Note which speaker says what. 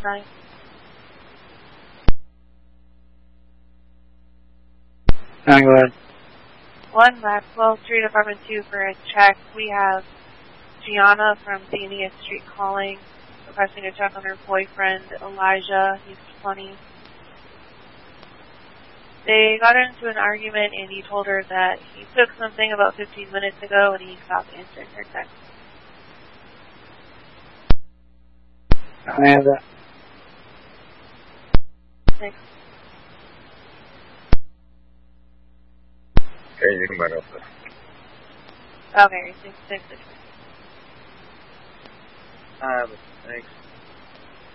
Speaker 1: 9.
Speaker 2: Go ahead.
Speaker 1: 1 Maxwell Street, Apartment 2 for a check. We have Gianna from Dania Street calling, requesting a check on her boyfriend, Elijah. He's 20. They got into an argument and he told her that he took something about 15 minutes ago and he stopped answering her text.
Speaker 2: I have that.
Speaker 1: Thanks.
Speaker 3: Okay, you can run up there.
Speaker 1: Okay, 6.
Speaker 4: Thanks.